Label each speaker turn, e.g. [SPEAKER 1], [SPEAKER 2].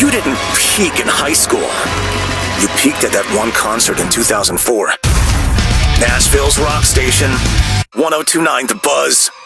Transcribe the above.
[SPEAKER 1] You didn't peak in high school. You peaked at that one concert in 2004. Nashville's Rock Station, 1029 The Buzz.